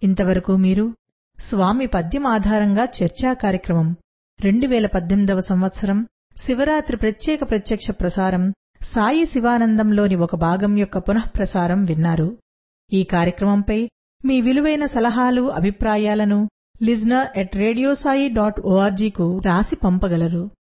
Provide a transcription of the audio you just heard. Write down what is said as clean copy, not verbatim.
ఇంతవరకు మీరు స్వామి పద్యం ఆధారంగా చర్చా కార్యక్రమం 2018వ సంవత్సరం శివరాత్రి ప్రత్యక్ష ప్రసారం సాయి శివానందంలోని ఒక భాగం యొక్క పునఃప్రసారం విన్నారు. ఈ కార్యక్రమంపై మీ విలువైన సలహాలు అభిప్రాయాలను listener@radiosai.org కు రాసి పంపగలరు.